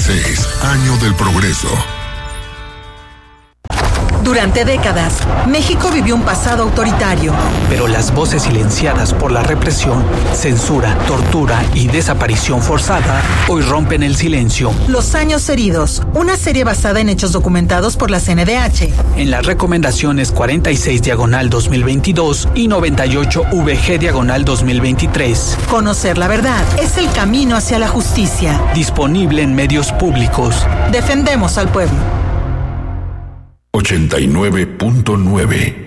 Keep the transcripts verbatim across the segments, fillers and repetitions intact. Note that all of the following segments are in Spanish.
veintiséis, año del progreso. Durante décadas, México vivió un pasado autoritario. Pero las voces silenciadas por la represión, censura, tortura y desaparición forzada hoy rompen el silencio. Los años heridos, una serie basada en hechos documentados por la C N D H. En las recomendaciones cuarenta y seis diagonal dos mil veintidós y noventa y ocho V G diagonal dos mil veintitrés. Conocer la verdad es el camino hacia la justicia. Disponible en medios públicos. Defendemos al pueblo. ochenta y nueve punto nueve.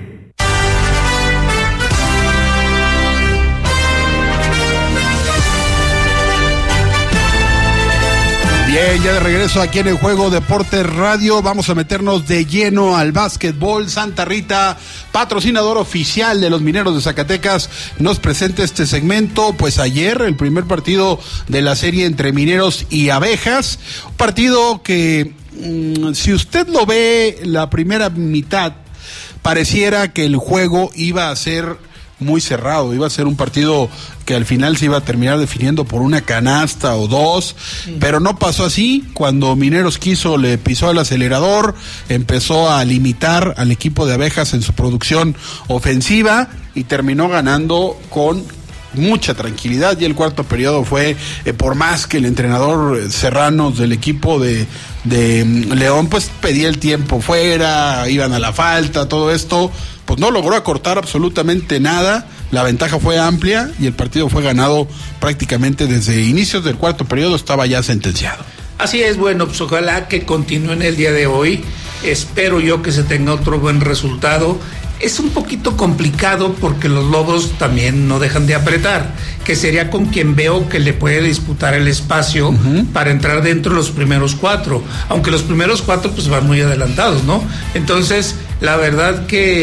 Bien, ya de regreso aquí en el Juego Deportes Radio, vamos a meternos de lleno al básquetbol. Santa Rita, patrocinador oficial de los Mineros de Zacatecas, nos presenta este segmento. Pues ayer el primer partido de la serie entre Mineros y Abejas, un partido que mmm, si usted lo ve la primera mitad, pareciera que el juego iba a ser muy cerrado, iba a ser un partido que al final se iba a terminar definiendo por una canasta o dos, sí. Pero no pasó así. Cuando Mineros quiso, le pisó el acelerador, empezó a limitar al equipo de Abejas en su producción ofensiva y terminó ganando con mucha tranquilidad. Y el cuarto periodo fue, eh, por más que el entrenador eh, Serranos del equipo de, de um, León pues pedía el tiempo fuera, iban a la falta, todo esto, pues no logró acortar absolutamente nada. La ventaja fue amplia y el partido fue ganado prácticamente desde inicios del cuarto periodo, estaba ya sentenciado. Así es, bueno, pues ojalá que continúen el día de hoy. Espero yo que se tenga otro buen resultado. Es un poquito complicado porque los Lobos también no dejan de apretar, que sería con quien veo que le puede disputar el espacio uh-huh. para entrar dentro de los primeros cuatro, aunque los primeros cuatro pues van muy adelantados, ¿no? Entonces, la verdad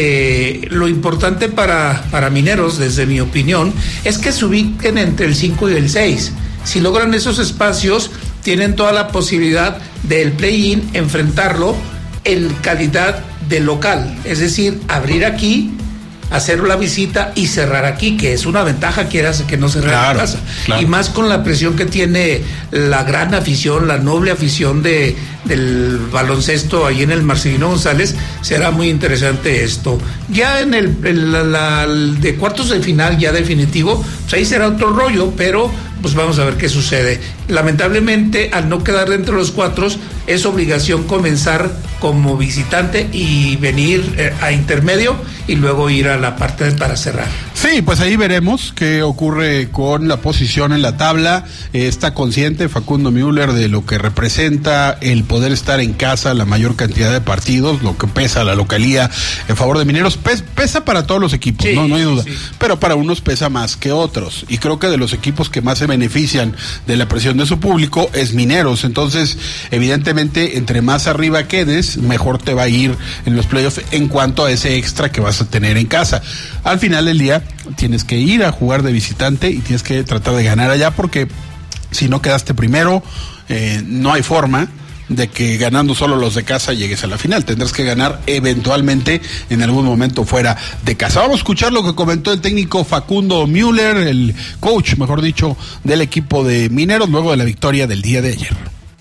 que lo importante para, para Mineros, desde mi opinión, es que se ubiquen entre el cinco y el seis. Si logran esos espacios, tienen toda la posibilidad del play-in enfrentarlo en calidad de local, es decir, abrir aquí, hacer la visita y cerrar aquí, que es una ventaja, quieras que no cerrar claro, la casa, claro. Y más con la presión que tiene la gran afición, la noble afición de del baloncesto ahí en el Marcelino González, será muy interesante esto. Ya en el, el la, la, de cuartos de final ya definitivo, pues ahí será otro rollo, pero pues vamos a ver qué sucede. Lamentablemente, al no quedar dentro de los cuatro, es obligación comenzar como visitante y venir eh, a intermedio y luego ir a la parte para cerrar. Sí, pues ahí veremos qué ocurre con la posición en la tabla. Eh, está consciente Facundo Müller de lo que representa el poder estar en casa la mayor cantidad de partidos, lo que pesa la localía en favor de Mineros. Pes, pesa para todos los equipos, sí, no, no hay duda, sí. Pero para unos pesa más que otros. Y creo que de los equipos que más se benefician de la presión de su público es Mineros. Entonces, evidentemente, entre más arriba quedes, mejor te va a ir en los playoffs en cuanto a ese extra que vas a tener en casa. Al final del día, tienes que ir a jugar de visitante y tienes que tratar de ganar allá, porque si no quedaste primero, eh, no hay forma de que ganando solo los de casa llegues a la final. Tendrás que ganar eventualmente en algún momento fuera de casa. Vamos a escuchar lo que comentó el técnico Facundo Müller, el coach, mejor dicho, del equipo de Mineros, luego de la victoria del día de ayer.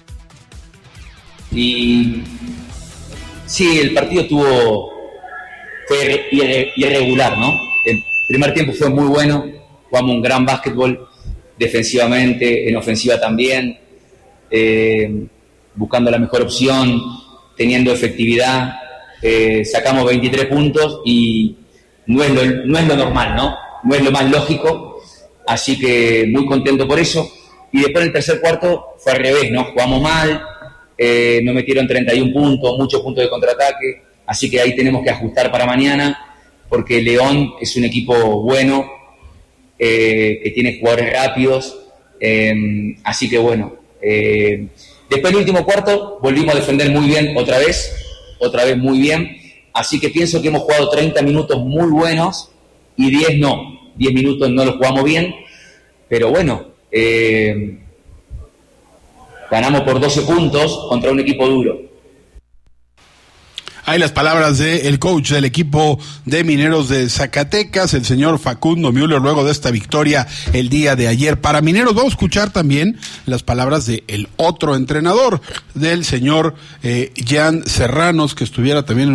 Y sí, el partido tuvo fue irregular, ¿no? El primer tiempo fue muy bueno, jugamos un gran básquetbol defensivamente, en ofensiva también, eh, buscando la mejor opción, teniendo efectividad, eh, sacamos veintitrés puntos y no es, lo, no es lo normal, ¿no? No es lo más lógico, así que muy contento por eso. Y después en el tercer cuarto fue al revés, ¿no? Jugamos mal, eh, nos metieron treinta y un puntos, muchos puntos de contraataque, así que ahí tenemos que ajustar para mañana, porque León es un equipo bueno, eh, que tiene jugadores rápidos, eh, así que bueno, eh, después del último cuarto volvimos a defender muy bien otra vez, otra vez muy bien, así que pienso que hemos jugado treinta minutos muy buenos y diez no, diez minutos no los jugamos bien, pero bueno, eh, ganamos por doce puntos contra un equipo duro. Hay las palabras del coach del equipo de Mineros de Zacatecas, el señor Facundo Müller, luego de esta victoria el día de ayer para Mineros. Vamos a escuchar también las palabras del otro entrenador, del señor eh, Jan Serranos, que estuviera también en